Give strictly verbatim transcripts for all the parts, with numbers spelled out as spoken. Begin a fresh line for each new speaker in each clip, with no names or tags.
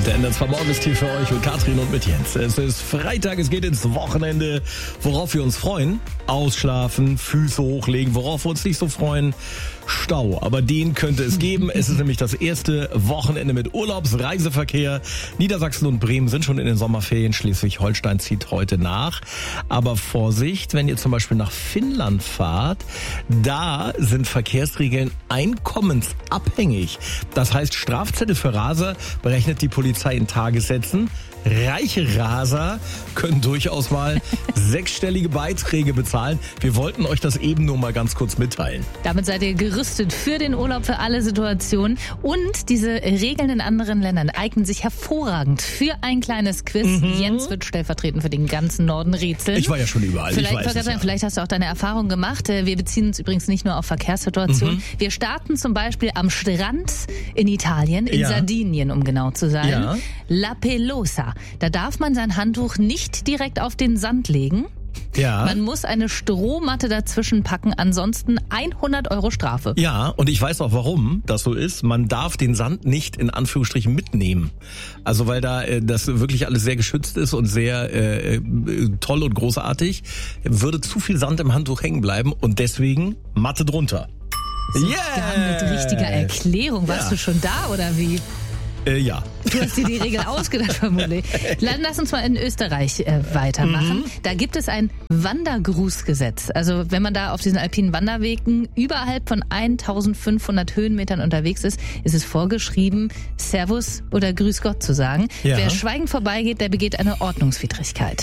Der N D R zwei Morgenstier für euch mit Katrin und mit Jens. Es ist Freitag, es geht ins Wochenende. Worauf wir uns freuen? Ausschlafen, Füße hochlegen. Worauf wir uns nicht so freuen? Stau. Aber den könnte es geben. Es ist nämlich das erste Wochenende mit Urlaubsreiseverkehr. Niedersachsen und Bremen sind schon in den Sommerferien. Schleswig-Holstein zieht heute nach. Aber Vorsicht, wenn ihr zum Beispiel nach Finnland fahrt, da sind Verkehrsregeln einkommensabhängig. Das heißt, Strafzettel für Raser berechnet die Polizei in Tagessätzen. Reiche Raser können durchaus mal sechsstellige Beiträge bezahlen. Wir wollten euch das eben nur mal ganz kurz mitteilen.
Damit seid ihr gerüstet für den Urlaub, für alle Situationen. Und diese Regeln in anderen Ländern eignen sich hervorragend für ein kleines Quiz. Mhm. Jens wird stellvertretend für den ganzen Norden rätseln.
Ich war ja schon überall.
Vielleicht,
ich weiß es,
sagen,
ja.
vielleicht hast du auch deine Erfahrungen gemacht. Wir beziehen uns übrigens nicht nur auf Verkehrssituationen. Mhm. Wir starten zum Beispiel am Strand in Italien, in
ja.
Sardinien, um genau zu sein.
Ja.
La Pelosa. Da darf man sein Handtuch nicht direkt auf den Sand legen.
Ja.
Man muss eine Strohmatte dazwischen packen, ansonsten hundert Euro Strafe.
Ja, und ich weiß auch, warum das so ist. Man darf den Sand nicht in Anführungsstrichen mitnehmen. Also weil da äh, das wirklich alles sehr geschützt ist und sehr äh, toll und großartig, würde zu viel Sand im Handtuch hängen bleiben und deswegen Matte drunter.
Sogar
Yeah.
mit richtiger Erklärung. Warst
Ja.
du schon da oder wie?
Äh, ja.
Du hast dir die Regel ausgedacht vermutlich. Lass uns mal in Österreich äh, weitermachen. Mhm. Da gibt es ein Wandergrußgesetz. Also wenn man da auf diesen alpinen Wanderwegen überhalb von eintausendfünfhundert Höhenmetern unterwegs ist, ist es vorgeschrieben, Servus oder Grüß Gott zu sagen.
Ja.
Wer schweigend vorbeigeht, der begeht eine Ordnungswidrigkeit.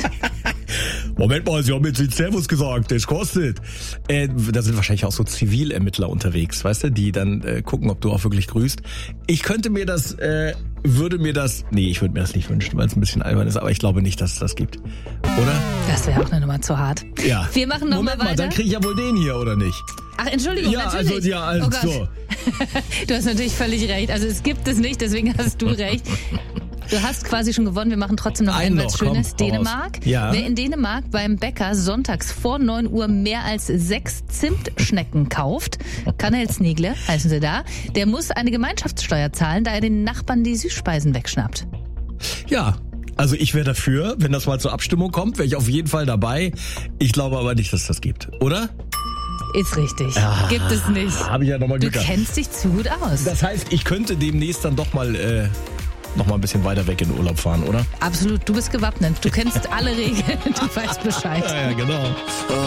Moment mal, Sie haben jetzt nicht Servus gesagt, das kostet. Äh, da sind wahrscheinlich auch so Zivilermittler unterwegs, weißt du, die dann äh, gucken, ob du auch wirklich grüßt. Ich könnte mir das, äh, würde mir das, nee, ich würde mir das nicht wünschen, weil es ein bisschen albern ist, aber ich glaube nicht, dass es das gibt. Oder?
Das wäre auch eine Nummer zu hart.
Ja.
Wir machen noch
Moment
mal weiter.
Mal, dann kriege ich ja wohl den hier, oder nicht?
Ach, Entschuldigung,
Ja,
natürlich.
also, ja, also
oh Gott.
so.
Du hast natürlich völlig recht. Also es gibt es nicht, deswegen hast du recht. Du hast quasi schon gewonnen. Wir machen trotzdem noch
Ein
ein was
noch,
Schönes.
komm, hau
Dänemark.
raus. Ja.
Wer in Dänemark beim Bäcker sonntags vor neun Uhr mehr als sechs Zimtschnecken kauft, Kanelsnigle heißen sie da, der muss eine Gemeinschaftssteuer zahlen, da er den Nachbarn die Süßspeisen wegschnappt.
Ja. Also ich wäre dafür, wenn das mal zur Abstimmung kommt, wäre ich auf jeden Fall dabei. Ich glaube aber nicht, dass es das gibt, oder?
Ist richtig.
Ah,
Gibt es nicht.
Habe ich ja nochmal
Du
Glück gehabt.
kennst dich zu gut aus.
Das heißt, ich könnte demnächst dann doch mal äh, noch mal ein bisschen weiter weg in den Urlaub fahren, oder?
Absolut. Du bist gewappnet. Du kennst alle Regeln. Du weißt Bescheid.
Ja, ja, genau.